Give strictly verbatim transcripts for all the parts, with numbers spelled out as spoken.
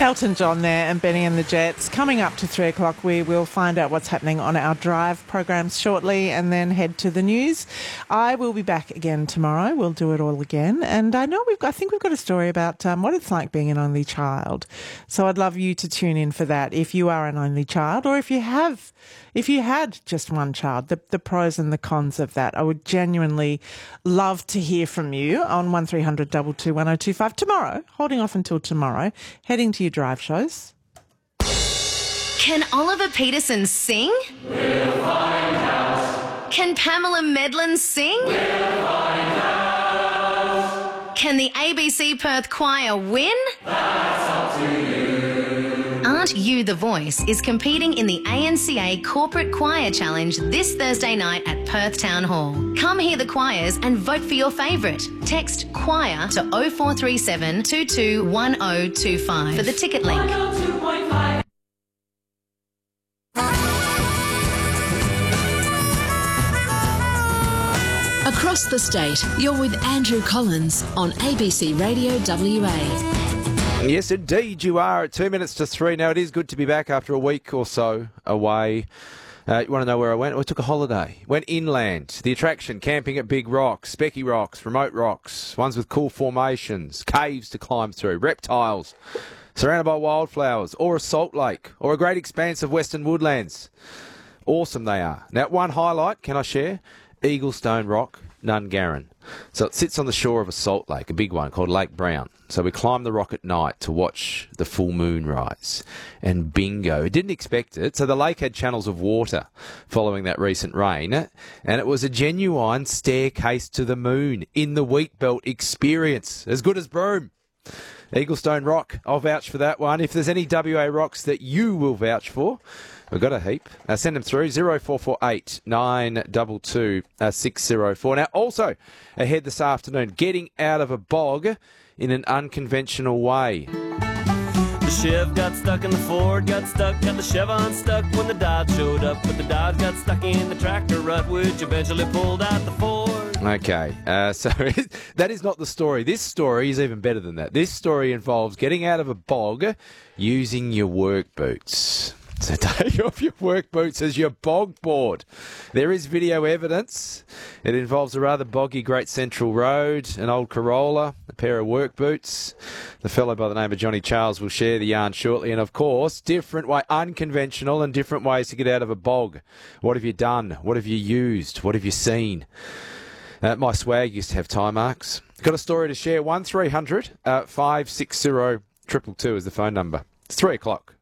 Elton John there and Benny and the Jets. Coming up to three o'clock, we will find out what's happening on our Drive programs shortly and then head to the news. I will be back again tomorrow. We'll do it all again. And I know we've got, I think we've got a story about um, what it's like being an only child. So I'd love you to tune in for that if you are an only child, or if you have, if you had just one child, the, the pros and the cons of that. I would genuinely love to hear from you on one three hundred two two one oh two five tomorrow, holding off until tomorrow, heading to your Drive shows. Can Oliver Peterson sing? We'll find out. Can Pamela Medlin sing? We'll find out. Can the A B C Perth Choir win? That's up to you. Aren't You the Voice is competing in the A N C A Corporate Choir Challenge this Thursday night at Perth Town Hall. Come hear the choirs and vote for your favourite. Text choir to oh four three seven two two one oh two five for the ticket link. one oh two point five. Across the state, you're with Andrew Collins on A B C Radio W A. Yes, indeed you are. At two minutes to three. Now, it is good to be back after a week or so away. Uh, you want to know where I went? I took a holiday. Went inland. The attraction, camping at big rocks, specky rocks, remote rocks, ones with cool formations, caves to climb through, reptiles, surrounded by wildflowers, or a salt lake, or a great expanse of western woodlands. Awesome they are. Now, one highlight, can I share? Eaglestone Rock, Nungarran. So it sits on the shore of a salt lake, a big one called Lake Brown. So we climbed the rock at night to watch the full moon rise. And bingo, didn't expect it. So the lake had channels of water following that recent rain. And it was a genuine staircase to the moon in the wheat belt experience. As good as Broome. Eaglestone Rock, I'll vouch for that one. If there's any W A rocks that you will vouch for, we've got a heap. Uh, send them through, oh four four eight nine two two six oh four. Now, also ahead this afternoon, getting out of a bog in an unconventional way. The Chev got stuck and the Ford got stuck, got the Chev unstuck when the Dodge showed up, but the Dodge got stuck in the tractor rut, which eventually pulled out the Ford. Okay, uh, so that is not the story. This story is even better than that. This story involves getting out of a bog using your work boots. So take off your work boots as your bog board. There is video evidence. It involves a rather boggy Great Central Road, an old Corolla, a pair of work boots. The fellow by the name of Johnny Charles will share the yarn shortly. And, of course, different way, unconventional and different ways to get out of a bog. What have you done? What have you used? What have you seen? Uh, my swag used to have tie marks. Got a story to share. one three hundred five six zero two two two is the phone number. It's three o'clock.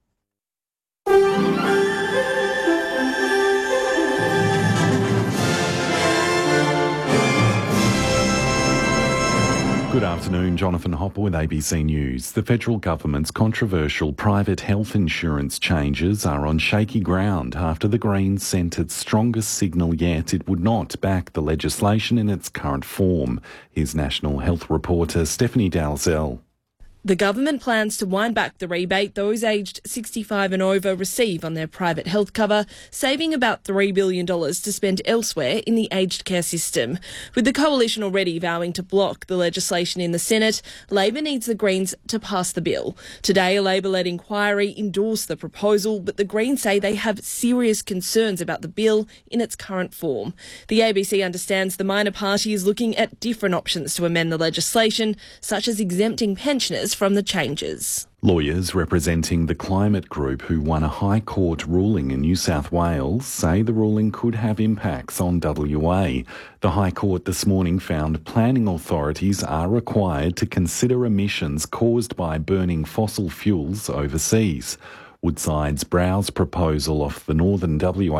Good afternoon, Jonathan Hopper with A B C News. The federal government's controversial private health insurance changes are on shaky ground after the Greens sent its strongest signal yet it would not back the legislation in its current form. Here's National Health reporter Stephanie Dalzell. The government plans to wind back the rebate those aged sixty-five and over receive on their private health cover, saving about three billion dollars to spend elsewhere in the aged care system. With the coalition already vowing to block the legislation in the Senate, Labor needs the Greens to pass the bill. Today, a Labor-led inquiry endorsed the proposal, but the Greens say they have serious concerns about the bill in its current form. The A B C understands the minor party is looking at different options to amend the legislation, such as exempting pensioners from the changes. Lawyers representing the Climate Group, who won a High Court ruling in New South Wales, say the ruling could have impacts on W A. The High Court this morning found planning authorities are required to consider emissions caused by burning fossil fuels overseas. Woodside's Browse proposal off the northern W A